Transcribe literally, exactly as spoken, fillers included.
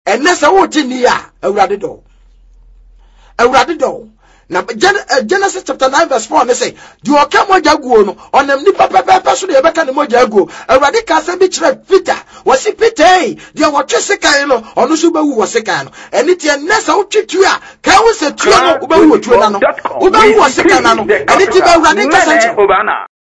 And nessa wo tinia, a radido. A radido. Now, Genesis chapter nine, verse four, they say, do you come on Jaguo on them nipa pepper, so they back on the Mojago, a radical sabich Peter, was it Peter, dear what Jessica, or no super who was second, and it's a nest out to you, can we say, Uba was second, and it's about radical.